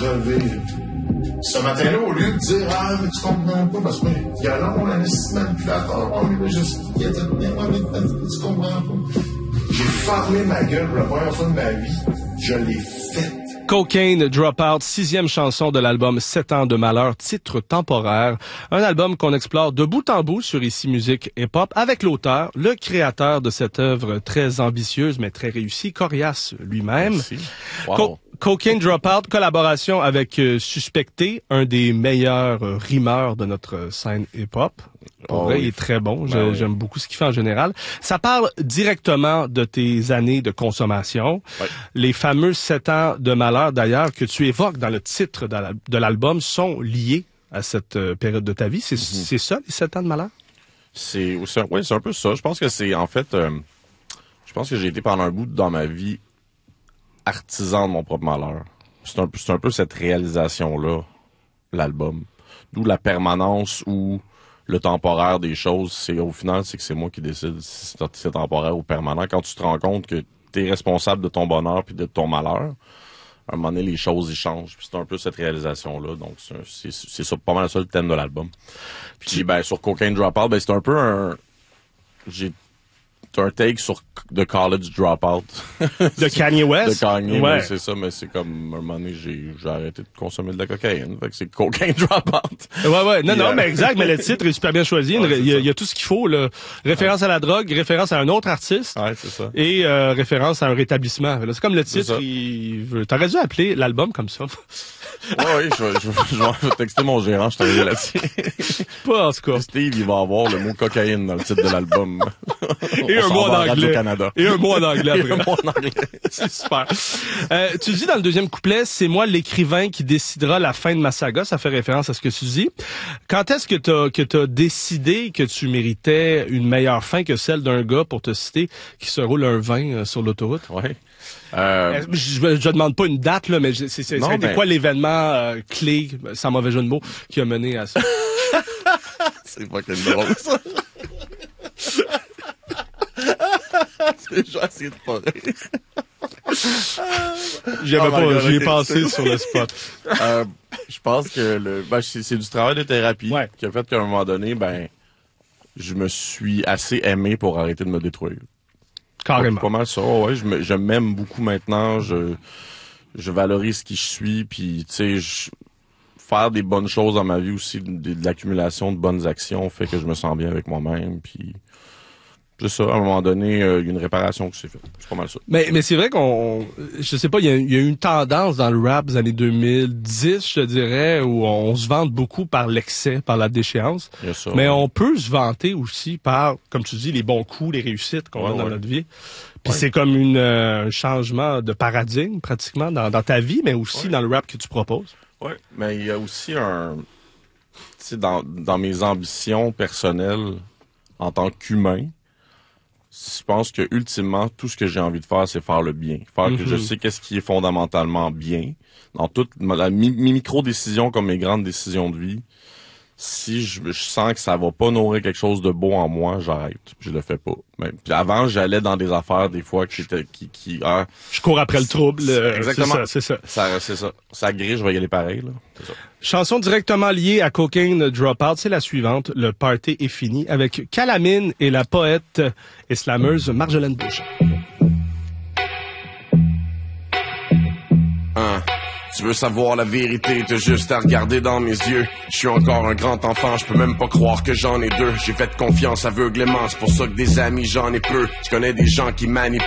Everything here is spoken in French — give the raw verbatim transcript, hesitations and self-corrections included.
crevé. Ce matin-là, au lieu de dire, ah, mais tu comprends pas, parce que, il y a long, un manipulateur, oh, mais là, je suis, tu comprends pas. J'ai fermé ma gueule pour la première fois de ma vie. Je l'ai faite. Cocaine Dropout, sixième chanson de l'album Sept ans de malheur, titre temporaire. Un album qu'on explore de bout en bout sur Ici Musique Hip-Hop avec l'auteur, le créateur de cette œuvre très ambitieuse mais très réussie, Corias lui-même. Wow. Co- Cocaine Dropout, collaboration avec euh, Suspecté, un des meilleurs euh, rimeurs de notre scène hip-hop. Pour Oh vrai, oui. il est très bon. Je- Ben oui. J'aime beaucoup ce qu'il fait en général. Ça parle directement de tes années de consommation. Ouais. Les fameux sept ans de malheur, d'ailleurs, que tu évoques dans le titre de l'al- de l'album, sont liés à cette euh, période de ta vie. C'est Mm-hmm. c'est ça, les sept ans de malheur? C'est, c'est, un- ouais, c'est un peu ça. Je pense que c'est, en fait, euh, je pense que j'ai été pendant un bout dans ma vie artisan de mon propre malheur. C'est un, peu- c'est un peu cette réalisation-là, l'album. D'où la permanence ou le temporaire des choses. C'est, au final, c'est que c'est moi qui décide si c'est, c'est temporaire ou permanent. Quand tu te rends compte que t'es responsable de ton bonheur puis de ton malheur, à un moment donné, les choses y changent. Puis c'est un peu cette réalisation-là. Donc, c'est, c'est, c'est ça, pas mal ça le thème de l'album. Puis, ben, sur Cocaine Dropout, ben, c'est un peu un... J'ai c'est un take sur The College Dropout. De Kanye West? De Kanye, Ouais. mais c'est ça, mais c'est comme, à un moment donné, j'ai, j'ai arrêté de consommer de la cocaïne. Fait que c'est Cocaine Dropout. Ouais, ouais. Non, Puis, non, euh, mais exact. Mais le titre est super bien choisi. Ouais, c'est il, y a, ça. il y a tout ce qu'il faut, là. Référence à la drogue, référence à un autre artiste. Ouais, c'est ça. Et euh, référence à un rétablissement. Là, c'est comme le C'est titre. ça. Il veut... T'aurais dû appeler l'album comme ça. Ouais, ouais, je vais, je vais, je vais- je vais texter mon gérant, je t'arrive là-dessus. Pas en tout cas. Steve, il va avoir le mot cocaïne dans le titre de l'album. Et On un s'en mot en va à anglais. Radio-Canada. Et un mot en anglais Et après. un mot en anglais. C'est super. Euh, tu dis dans le deuxième couplet, c'est moi l'écrivain qui décidera la fin de ma saga. Ça fait référence à ce que tu dis. Quand est-ce que t'as que t'as décidé que tu méritais une meilleure fin que celle d'un gars, pour te citer, qui se roule un vin euh, sur l'autoroute? Ouais. Euh, Euh, Je, je, je demande pas une date là, mais je- c'est c'est Non, ça a été mais- quoi l'événement euh, clé, sans mauvais jeu de mots, qui a mené à ça? c'est fucking drôle, ça. C'est j'ai essayé de pas rire. J'avais Oh my pas, God, j'y ai ok. pensé sur le spot. Euh, je pense que le, ben, c'est, c'est du travail de thérapie Ouais. qui a fait qu'à un moment donné, ben, je me suis assez aimé pour arrêter de me détruire. Carrément. Pas mal ça, ouais. Je, me, je m'aime beaucoup maintenant. Je, je valorise qui je suis. Puis, tu sais, je- faire des bonnes choses dans ma vie aussi, de, de l'accumulation de bonnes actions fait que je me sens bien avec moi-même. Puis, c'est ça. À un moment donné, euh, il y a une réparation qui s'est faite. C'est pas mal ça. Mais, mais c'est vrai qu'on, je sais pas, il y a, il y a eu une tendance dans le rap des années deux mille dix, je te dirais, où on se vante beaucoup par l'excès, par la déchéance. Il y a ça. Mais ouais. on peut se vanter aussi par, comme tu dis, les bons coups, les réussites qu'on Ouais, a dans ouais. notre vie. Puis Ouais. c'est comme une, euh, un changement de paradigme, pratiquement, dans, dans ta vie, mais aussi Ouais. dans le rap que tu proposes. Ouais, mais il y a aussi un... Tu sais, dans, dans mes ambitions personnelles en tant qu'humain, je pense que ultimement, tout ce que j'ai envie de faire, c'est faire le bien. Faire que je Mhm. sais qu'est-ce qui est fondamentalement bien. Dans toutes ma- la, mi- mes micro-décisions comme mes grandes décisions de vie, si je, je sens que ça va pas nourrir quelque chose de beau en moi, j'arrête. Je le fais pas. Mais, puis avant, j'allais dans des affaires, des fois, qui étaient... Qui, qui, ah, Je cours après le trouble. euh, Exactement. C'est ça, c'est ça. ça, c'est ça. Ça grille, je vais y aller pareil, là. C'est ça. Chanson directement liée à Cocaine Dropout, c'est la suivante. Le party est fini avec Calamine et la poète et slameuse Marjolaine Beauchamp. Hein. Tu veux savoir la vérité, t'as juste à regarder dans mes yeux. Je suis encore un grand enfant, je peux même pas croire que j'en ai deux. J'ai fait confiance aveuglément, c'est pour ça que des amis j'en ai peu. Je connais des gens qui manipulent.